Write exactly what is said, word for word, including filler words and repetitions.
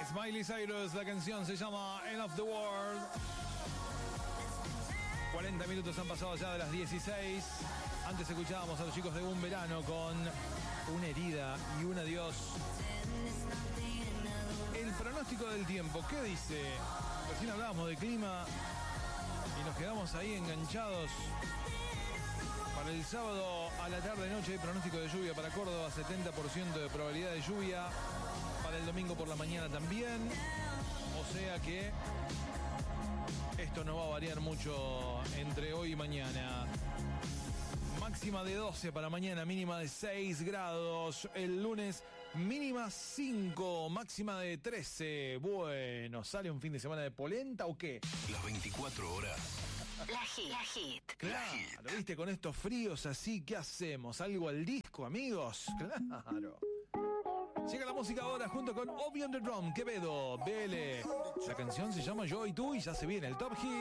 es Miley Cyrus, la canción se llama End of the World. cuarenta minutos han pasado ya de las dieciséis. Antes escuchábamos a los chicos de Un Verano con Una herida y un adiós. El pronóstico del tiempo, ¿qué dice? Recién hablábamos de clima y nos quedamos ahí enganchados. Para el sábado a la tarde-noche hay pronóstico de lluvia para Córdoba, setenta por ciento de probabilidad de lluvia. Para el domingo por la mañana también. O sea que esto no va a variar mucho entre hoy y mañana. Máxima de doce para mañana, mínima de seis grados. El lunes mínima cinco, máxima de trece. Bueno, ¿sale un fin de semana de polenta o qué? Las veinticuatro horas. La hit. La hit. Claro, ¿viste? Con estos fríos así, ¿qué hacemos? ¿Algo al disco, amigos? Claro. Llega la música ahora junto con Obi on the Drum, Quevedo, B L. La canción se llama Yo y Tú y ya se viene el Top Hit.